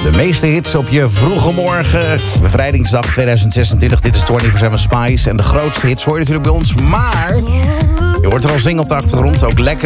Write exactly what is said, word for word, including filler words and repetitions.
De meeste hits op je vroege morgen. Bevrijdingsdag tweeduizend zesentwintig. Dit is vierentwintig zeven Spice. En de grootste hits hoor je natuurlijk bij ons. Maar je hoort er al zingen op de achtergrond. Ook lekker.